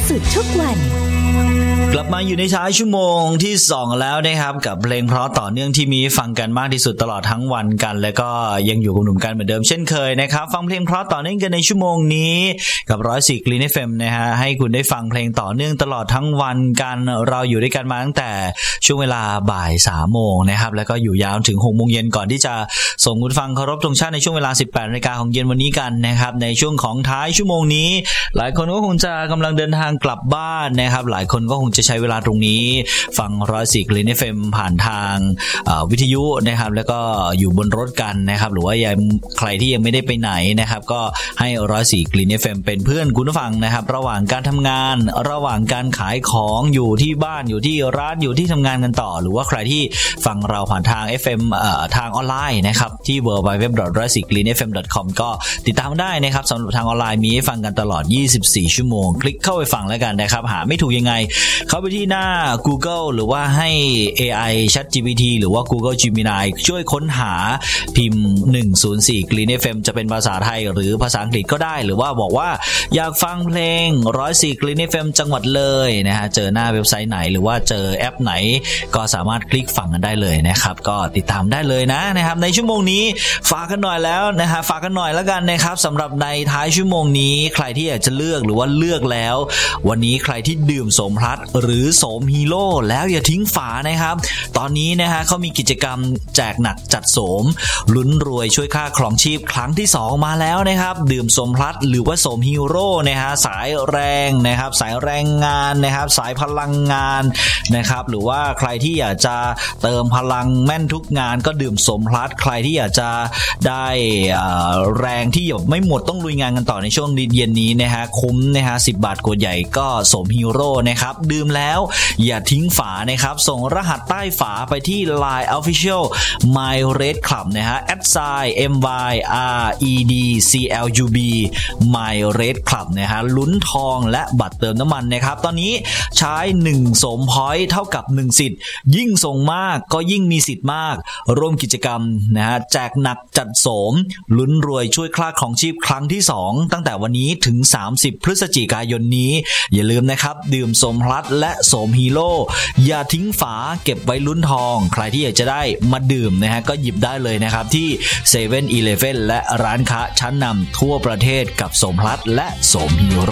สุดทุกวันกลับมาอยู่ในท้ายชั่วโมงที่2แล้วนะครับกับเพลงเพราะต่อเนื่องที่มีฟังกันมากที่สุดตลอดทั้งวันกันแล้วก็ยังอยู่กับหนุ่มกันเหมือนเดิมเช่นเคยนะครับฟังเพลงเพราะต่อเนื่องกันในชั่วโมงนี้กับ104 Green FM นะฮะให้คุณได้ฟังเพลงต่อเนื่องตลอดทั้งวันกันเราอยู่ด้วยกันมาตั้งแต่ช่วงเวลาบ่าย 3 โมงนะครับแล้วก็อยู่ยาวถึง 6 โมงเย็นก่อนที่จะส่งคุณฟังเคารพธงชาติในช่วงเวลา 18 นาฬิกาของเย็นวันนี้กันนะครับในช่วงของท้ายชั่วโมงนี้หลายคนก็คงจะกำลังเดินทางกลับบ้านนะครับหลายคนก็คงจะใช้เวลาตรงนี้ฟัง104 Green FM ผ่านทางวิทยุนะครับแล้วก็อยู่บนรถกันนะครับหรือว่ายังใครที่ยังไม่ได้ไปไหนนะครับก็ให้104 Green FM เป็นเพื่อนคุณผู้ฟังนะครับระหว่างการทำงานระหว่างการขายของอยู่ที่บ้านอยู่ที่ร้านอยู่ที่ทำงานกันต่อหรือว่าใครที่ฟังเราผ่านทาง FM ทางออนไลน์นะครับที่ www.104greenfm.com ก็ติดตามได้นะครับสำหรับทางออนไลน์มีให้ฟังกันตลอด24ชั่วโมงคลิกเข้าไปฟังแล้วกันนะครับหาไม่ถูกยังไงเข้าไปที่หน้า Google หรือว่าให้ AI ChatGPT หรือว่า Google Gemini ช่วยค้นหาพิมพ์104 Green FM จะเป็นภาษาไทยหรือภาษาอังกฤษก็ได้หรือว่าบอกว่าอยากฟังเพลง104 Green FM จังหวัดเลยนะฮะเจอหน้าเว็บไซต์ไหนหรือว่าเจอแอปไหนก็สามารถคลิกฟังกันได้เลยนะครับก็ติดตามได้เลยนะครับในชั่วโมงนี้ฝากกันหน่อยแล้วนะฮะฝากกันหน่อยแล้วกันนะครับสำหรับในท้ายชั่วโมงนี้ใครที่อยากจะเลือกหรือว่าเลือกแล้ววันนี้ใครที่ดื่มโสมพลัสหรือโสมฮีโร่แล้วอย่าทิ้งฝานะครับตอนนี้นะฮะเขามีกิจกรรมแจกหนักจัดโสมลุ้นรวยช่วยค่าครองชีพครั้งที่2มาแล้วนะครับดื่มโสมพลัสหรือว่าโสมฮีโร่นะฮะสายแรงนะครับสายแรงงานนะครับสายพลังงานนะครับหรือว่าใครที่อยากจะเติมพลังแม่นทุกงานก็ดื่มโสมพลัสใครที่อยากจะได้แรงที่ไม่หมดต้องลุยงานกันต่อในช่วงเย็นนี้นะฮะคุ้มนะฮะ10 บาทขวดใหญ่ก็โสมฮีโร่นะครับดื่มแล้วอย่าทิ้งฝานะครับส่งรหัสใต้ฝาไปที่ Line Official My Red Club นะฮะ@myredclub My Red Club นะฮะลุ้นทองและบัตรเติมน้ำมันนะครับตอนนี้ใช้1โสมพอยต์เท่ากับ1สิทธิ์ยิ่งส่งมากก็ยิ่งมีสิทธิ์มากร่วมกิจกรรมนะฮะแจกหนักจัดโสมลุ้นรวยช่วยค่าครองชีพครั้งที่2ตั้งแต่วันนี้ถึง30พฤศจิกายนนี้อย่าลืมนะครับดื่มโสมพลัสและโสมฮีโร่อย่าทิ้งฝาเก็บไว้ลุ้นทองใครที่อยากจะได้มาดื่มนะฮะก็หยิบได้เลยนะครับที่ 7-Eleven และร้านค้าชั้นนำทั่วประเทศกับโสมพลัสและโสมฮีโร่